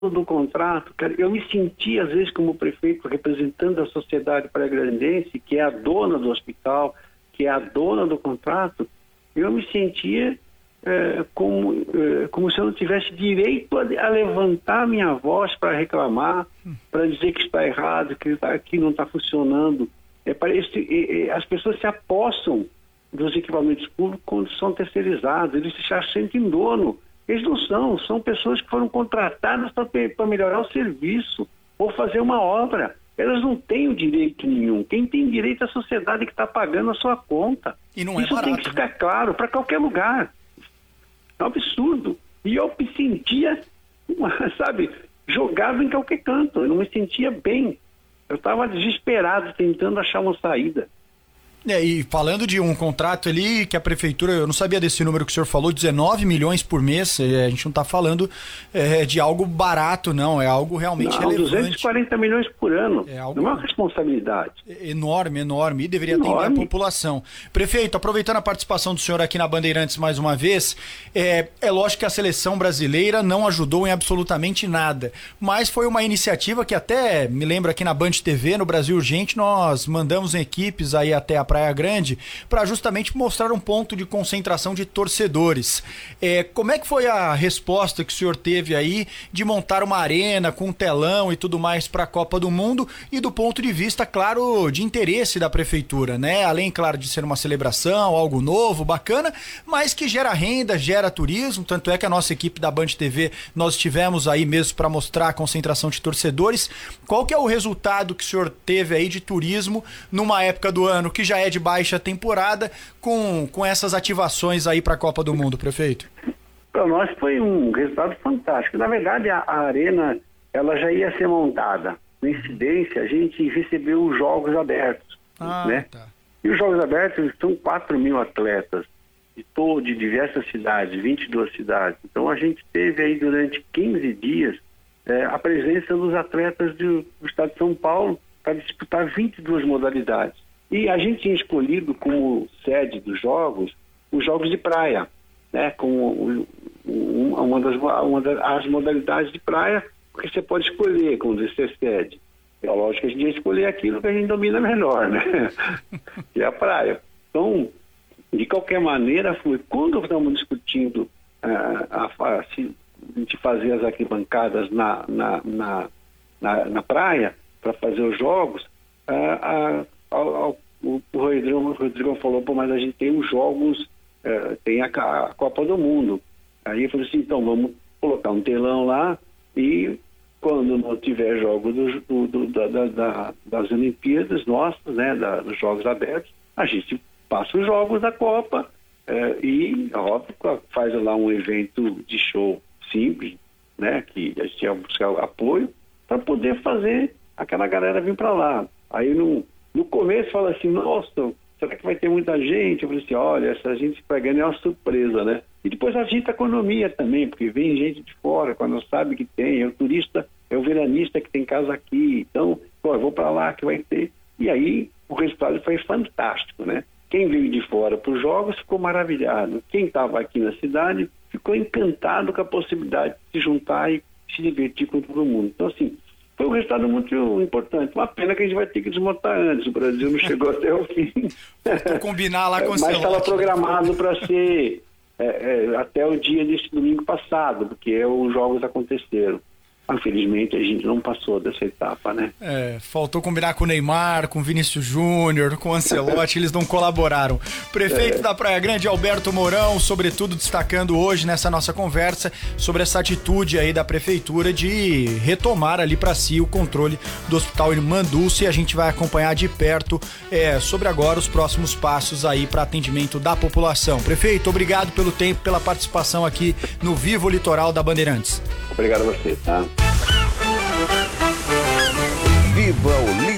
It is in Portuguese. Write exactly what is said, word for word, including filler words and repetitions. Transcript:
do contrato, cara, eu me senti, às vezes, como prefeito, representando a sociedade praia-grandense, que é a dona do hospital, que é a dona do contrato, eu me sentia é, como, é, como se eu não tivesse direito a, a levantar minha voz para reclamar, para dizer que está errado, que aqui não está funcionando. É, parece, é, é, as pessoas se apossam dos equipamentos públicos quando são terceirizados, eles se sentem dono. Eles não são, são pessoas que foram contratadas para melhorar o serviço ou fazer uma obra. Elas não têm o direito nenhum. Quem tem direito é a sociedade que está pagando a sua conta. E não é Isso barato, tem que ficar né? claro para qualquer lugar. É um absurdo. E eu me sentia, sabe, jogado em qualquer canto. Eu não me sentia bem. Eu estava desesperado, tentando achar uma saída. É, e falando de um contrato ali que a prefeitura, eu não sabia desse número que o senhor falou, dezenove milhões por mês, a gente não está falando é, de algo barato, não, é algo realmente não, relevante. duzentos e quarenta milhões por ano, é algo não é uma responsabilidade. Enorme, enorme, e deveria enorme. atender a população. Prefeito, aproveitando a participação do senhor aqui na Bandeirantes mais uma vez, é, é lógico que a seleção brasileira não ajudou em absolutamente nada, mas foi uma iniciativa que até, me lembro aqui na Band T V, no Brasil Urgente, nós mandamos equipes aí até a Praia Grande para justamente mostrar um ponto de concentração de torcedores. É, como é que foi a resposta que o senhor teve aí de montar uma arena com telão e tudo mais para a Copa do Mundo e do ponto de vista, claro, de interesse da prefeitura, né? Além, claro, de ser uma celebração, algo novo, bacana, mas que gera renda, gera turismo, tanto é que a nossa equipe da Band T V, nós estivemos aí mesmo para mostrar a concentração de torcedores. Qual que é o resultado que o senhor teve aí de turismo numa época do ano que já é de baixa temporada com, com essas ativações aí para a Copa do Mundo, prefeito? Para nós foi um resultado fantástico. Na verdade, a, a arena ela já ia ser montada. Na incidência, a gente recebeu os Jogos Abertos. Ah, né? Tá. E os Jogos Abertos são quatro mil atletas de, todo, de diversas cidades, vinte e duas cidades. Então a gente teve aí durante quinze dias é, a presença dos atletas do, do estado de São Paulo para disputar vinte e duas modalidades. E a gente tinha escolhido como sede dos jogos os jogos de praia, né? Com uma das, uma das modalidades de praia, porque você pode escolher quando você é sede. É lógico que a gente ia escolher aquilo que a gente domina melhor, né? Que é a praia. Então, de qualquer maneira, foi quando estamos discutindo uh, a, a, se, de fazer as arquibancadas na, na, na, na, na praia, para fazer os jogos, uh, uh, O, o, o Rodrigão, Rodrigão falou, pô, mas a gente tem os jogos, é, tem a, a Copa do Mundo. Aí eu falei assim, então vamos colocar um telão lá e quando não tiver jogos do, do, do, da, da, da, das Olimpíadas nossas, né, da, dos Jogos Abertos, a gente passa os jogos da Copa é, e, óbvio, faz lá um evento de show simples, né, que a gente ia buscar apoio para poder fazer aquela galera vir para lá. Aí não... No começo fala assim, nossa, será que vai ter muita gente? Eu falei assim, olha, essa gente pegando é uma surpresa, né? E depois agita a economia também, porque vem gente de fora, quando sabe que tem, é o turista, é o veranista que tem casa aqui, então, pô, eu vou para lá que vai ter. E aí o resultado foi fantástico, né? Quem veio de fora para os jogos ficou maravilhado. Quem estava aqui na cidade ficou encantado com a possibilidade de se juntar e se divertir com todo mundo. Então, assim, foi um resultado muito importante. Uma pena que a gente vai ter que desmontar antes. O Brasil não chegou até o fim. Vou combinar lá com o Mas estava programado para ser é, é, até o dia desse domingo passado, porque os jogos aconteceram. Infelizmente, a gente não passou dessa etapa, né? É, faltou combinar com o Neymar, com o Vinícius Júnior, com o Ancelotti, eles não colaboraram. Prefeito é. da Praia Grande, Alberto Mourão, sobretudo destacando hoje nessa nossa conversa sobre essa atitude aí da prefeitura de retomar ali para si o controle do Hospital Irmã Dulce, e a gente vai acompanhar de perto é, sobre agora os próximos passos aí para atendimento da população. Prefeito, obrigado pelo tempo, pela participação aqui no Vivo Litoral da Bandeirantes. Obrigado a você, tá? Viva o